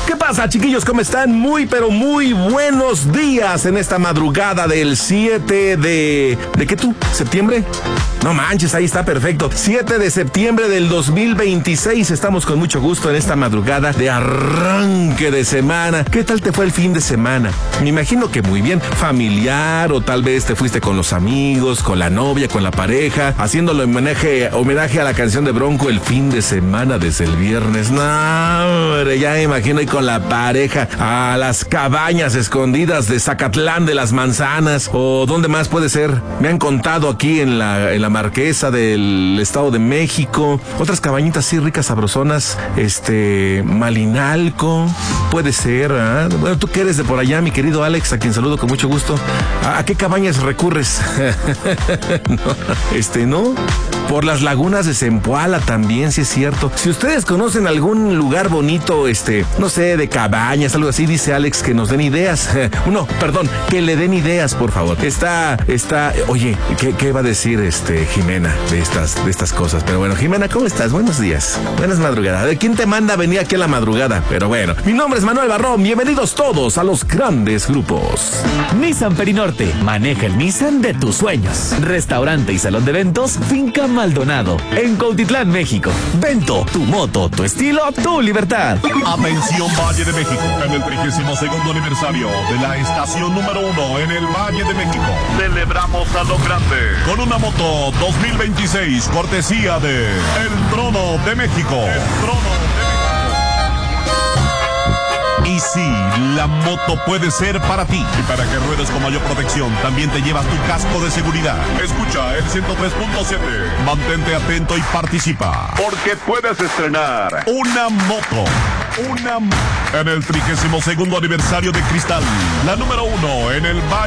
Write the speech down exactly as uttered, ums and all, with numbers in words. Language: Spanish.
¿Qué pasa, chiquillos? ¿Cómo están? Muy, pero muy buenos días en esta madrugada del siete de... ¿De qué tú? ¿Septiembre? No manches, ahí está perfecto. siete de septiembre del dos mil veintiséis. Estamos con mucho gusto en esta madrugada de arranque de semana. ¿Qué tal te fue el fin de semana? Me imagino que muy bien. Familiar, o tal vez te fuiste con los amigos, con la novia, con la pareja, haciéndole homenaje, homenaje a la canción de Bronco el fin de semana desde el viernes. No, hombre, ya me imagino ahí con la pareja a las cabañas escondidas de Zacatlán de las Manzanas, o dónde más puede ser. Me han contado aquí en la, en la Marquesa del Estado de México, otras cabañitas así ricas, sabrosonas, este, Malinalco, puede ser, ¿eh? Bueno, tú que eres de por allá, mi querido Alex, a quien saludo con mucho gusto. ¿A, a qué cabañas recurres? no, este, ¿no? Por las lagunas de Zempoala también, sí es cierto. Si ustedes conocen algún lugar bonito, este, no sé, de cabañas, algo así, dice Alex, que nos den ideas. No, perdón, que le den ideas, por favor. Está, está, oye, ¿qué, qué va a decir este Jimena de estas, de estas cosas? Pero bueno, Jimena, ¿cómo estás? Buenos días. Buenas madrugadas. ¿De quién te manda a venir aquí a la madrugada? Pero bueno, mi nombre es Manuel Barrón. Bienvenidos todos a los grandes grupos. Nissan Perinorte. Maneja el Nissan de tus sueños. Restaurante y salón de eventos Finca Maldonado, en Cuautitlán, México. Vento, tu moto, tu estilo, tu libertad. Atención Valle de México, en el trigésimo segundo aniversario de la estación número uno en el Valle de México. Celebramos a lo grande con una moto dos mil veintiséis, cortesía de El Trono de México. El Trono de México. Y sí, la moto puede ser para ti. Y para que ruedes con mayor protección, también te llevas tu casco de seguridad. Escucha el ciento tres punto siete. Mantente atento y participa, porque puedes estrenar una moto. Una moto. En el trigésimo segundo aniversario de Cristal, la número uno en el Valle